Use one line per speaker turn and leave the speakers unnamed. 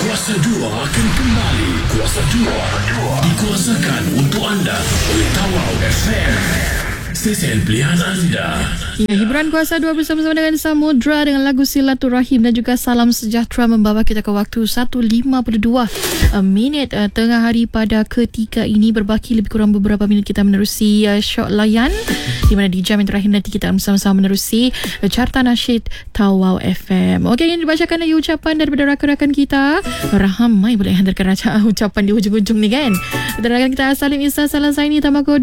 Kuasa 2 akan kembali. Kuasa 2 dikuasakan untuk anda oleh Tawau FM, stesen pilihan anda.
Ya, hiburan Kuasa 2 bersama-sama dengan Samudra dengan lagu Silaturahim dan juga Salam Sejahtera membawa kita ke waktu 1.52 minit tengah hari pada ketika ini. Berbaki lebih kurang beberapa minit kita menerusi Syok Layan, di mana di jam yang terakhir nanti kita bersama-sama menerusi Carta Nasyid Tawau FM. Okey, ingin dibacakan lagi ucapan daripada rakan-rakan kita. Ramai boleh hantarkan ucapan di hujung-hujung ni kan. Rakan kita Salim Isa Salah Zaini Tamako